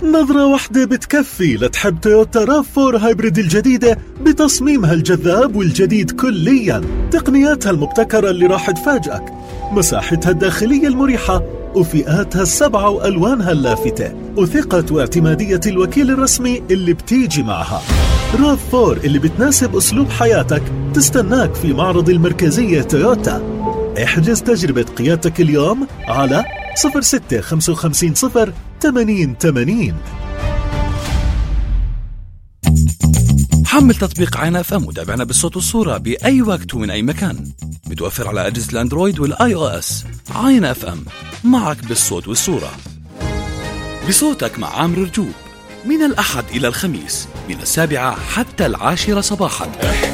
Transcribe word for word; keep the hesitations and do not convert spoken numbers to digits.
نظرة واحدة بتكفي لتحب تويوتا راف فور هايبريد الجديدة بتصميمها الجذاب والجديد كليا، تقنياتها المبتكرة اللي راح تفاجئك، مساحتها الداخلية المريحة، وفئاتها السبعة وألوانها اللافتة، وثقة واعتمادية الوكيل الرسمي اللي بتيجي معها. راف فور اللي بتناسب أسلوب حياتك تستناك في معرض المركزية تويوتا. احجز تجربة قيادتك اليوم على صفر ستة خمسة خمسين صفر ثمانين ثمانين. حمل تطبيق عين اف ام وتابعنا بالصوت والصورة بأي وقت ومن أي مكان. متوفر على أجهزة الأندرويد والآي أو إس. عين اف ام، معك بالصوت والصورة. بصوتك مع عامر رجوب، من الأحد إلى الخميس من السابعة حتى العاشرة صباحا.